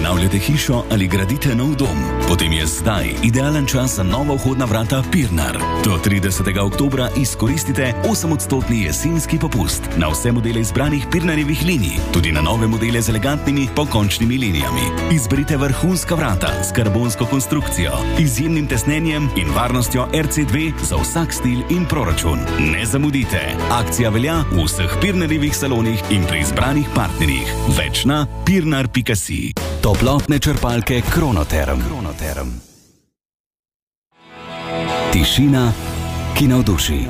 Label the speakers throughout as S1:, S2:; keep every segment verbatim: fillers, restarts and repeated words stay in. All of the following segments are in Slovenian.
S1: Prenavljate hišo ali gradite nov dom? Potem je zdaj idealen čas za nova vhodna vrata Pirnar. Do tridesetega oktobra izkoristite osemodstotni jesenski popust na vse modele izbranih Pirnarjevih linij, tudi na nove modele z elegantnimi pokončnimi linijami. Izberite vrhunska vrata s karbonsko konstrukcijo, izjemnim tesnenjem in varnostjo R C dve za vsak stil in proračun. Ne zamudite! Akcija velja v vseh Pirnarjevih salonih in pri izbranih partnerjih. Več na pirnar pika si. Toplotne črpalke Kronoterm. Kronoterm. Tišina, ki navduši.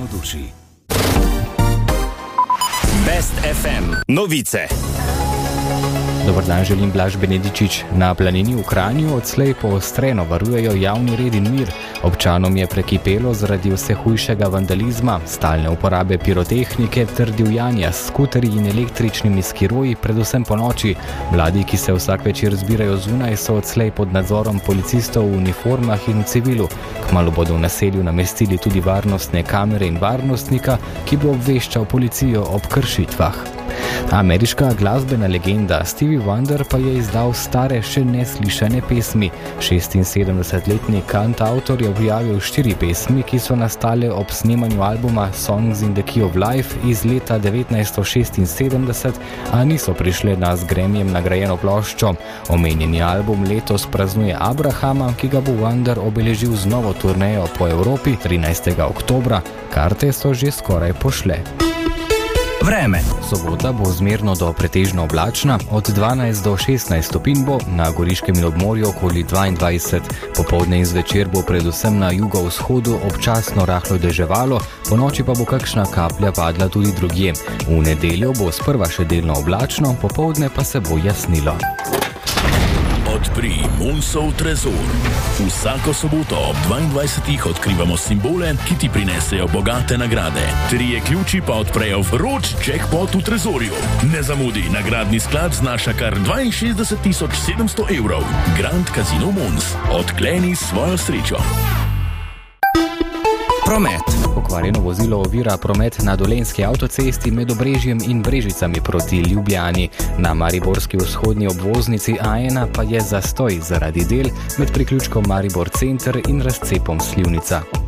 S2: Best F M. Novice.
S3: Dobar dan, želim Blaž Benedičič. Na planini v Kranju odslej poostreno varujejo javni red in mir. Občanom je prekipelo zaradi vse hujšega vandalizma, stalne uporabe pirotehnike ter divjanja s skuterji in električnimi skiroji, predvsem po noči. Mladi, ki se vsak večer zbirajo zunaj, so odslej pod nadzorom policistov v uniformah in v civilu. Kmalu bodo v naselju namestili tudi varnostne kamere in varnostnika, ki bo obveščal policijo ob kršitvah. Ameriška glasbena legenda Stevie Wonder pa je izdal stare, še neslišane pesmi. šestinsedemdesetletni kantavtor je objavil štiri pesmi, ki so nastale ob snemanju albuma Songs in the Key of Life iz leta devetnajststo šestinsedemdeset, a niso prišle na z Grammyjem nagrajeno ploščo. Omenjeni album letos praznuje Abrahama, ki ga bo Wonder obeležil z novo turnejo po Evropi trinajstega oktobra. Karte so že skoraj pošle.
S2: Vreme.
S3: Sobota bo zmerno do pretežno oblačna, od dvanajst do šestnajst stopinj bo, na Goriškem in obmorju okoli dvaindvajset. Popoldne in zvečer bo predvsem na jugovzhodu občasno rahlo deževalo, ponoči pa bo kakšna kaplja padla tudi drugje. V nedeljo bo sprva še delno oblačno, popoldne pa se bo jasnilo.
S1: Odpri Munsov trezor. Vsako soboto ob dvaindvajsetih odkrivamo simbole, ki ti prinesejo bogate nagrade. Trije ključi pa odprejo vroč jackpot v trezorju. Ne zamudi, nagradni sklad znaša kar dvainšestdeset tisoč sedemsto evrov. Grand Casino Muns. Odkleni svojo srečo.
S2: Promet.
S3: Pokvarjeno vozilo ovira promet na Dolenjski avtocesti med Obrežjem in Brežicami proti Ljubljani. Na mariborski vzhodni obvoznici A ena pa je zastoj zaradi del med priključkom Maribor Center in razcepom Slivnica.